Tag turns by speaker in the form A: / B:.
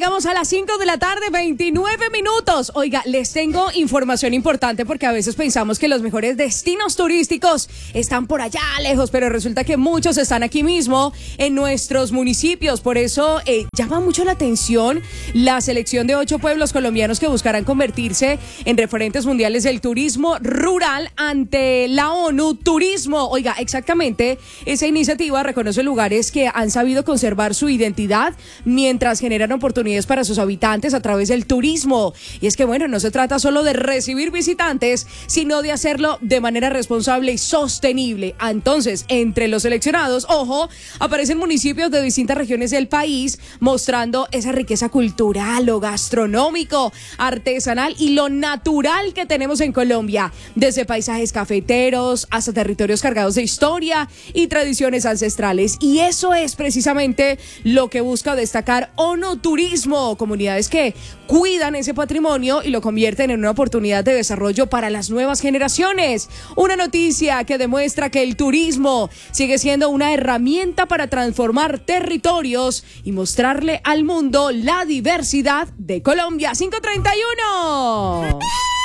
A: llegamos a las 5 de la tarde, 29 minutos. Oiga, les tengo información importante porque a veces pensamos que los mejores destinos turísticos están por allá lejos, pero resulta que muchos están aquí mismo en nuestros municipios. Por eso llama mucho la atención la selección de 8 pueblos colombianos que buscarán convertirse en referentes mundiales del turismo rural ante la ONU Turismo. Oiga, exactamente, esa iniciativa reconoce lugares que han sabido conservar su identidad mientras generan oportunidades para sus habitantes a través del turismo. Y es que, bueno, no se trata solo de recibir visitantes, sino de hacerlo de manera responsable y sostenible. Entonces, entre los seleccionados, ojo, aparecen municipios de distintas regiones del país, mostrando esa riqueza cultural, lo gastronómico, artesanal y lo natural que tenemos en Colombia, desde paisajes cafeteros hasta territorios cargados de historia y tradiciones ancestrales. Y eso es precisamente lo que busca destacar ONU Turismo, comunidades que cuidan ese patrimonio y lo convierten en una oportunidad de desarrollo para las nuevas generaciones. Una noticia que demuestra que el turismo sigue siendo una herramienta para transformar territorios y mostrarle al mundo la diversidad de Colombia. 5:31.